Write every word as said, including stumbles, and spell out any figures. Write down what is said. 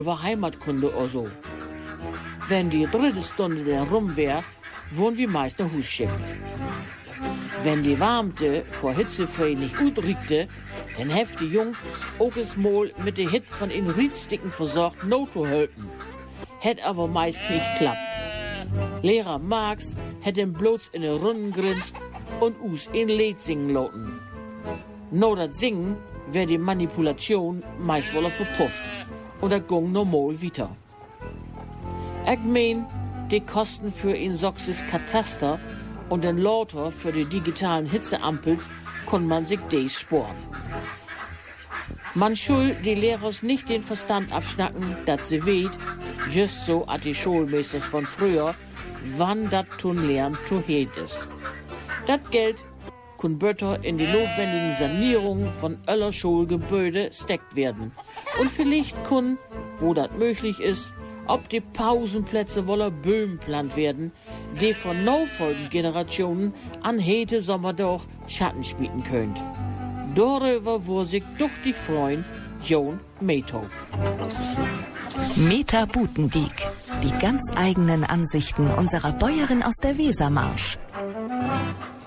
war Heimatkunde oder so. Wenn die dritte Stunde dann rum wär, wurden wir meist nach Hus geschickt. Wenn die Warmte vor hitzefrei nicht gut riekte, dann heft die Jungs auch es Mol mit der Hit von den Riedsticken versorgt, not zu halten. Hätt aber meist nicht klappt. Lehrer Marx hätt ihm bloß in den Runden grinst und us in Lied singen lauten. No dat Singen wär die Manipulation meist wohl verpufft und dat ging normal weiter. Ich mein, die Kosten für ein Soxes Kataster und den Lauter für die digitalen Hitzeampels kann man sich des sparen. Man schul die Lehrers nicht den Verstand abschnacken, dat sie weht, just so at die Schulmeisters von früher, wann dat tun lernt zu het ist. Dat Geld kun Bötter in die notwendigen Sanierungen von aller Schulgebäude steckt werden. Und vielleicht kun, wo dat möglich ist, ob die Pausenplätze voller Böhmen plant werden, die von nachfolgenden Generationen an hete Sommer doch Schatten spielen könnt. Darüber wo sich doch die Freund John Meto. Meta Butendiek. Die ganz eigenen Ansichten unserer Bäuerin aus der Wesermarsch.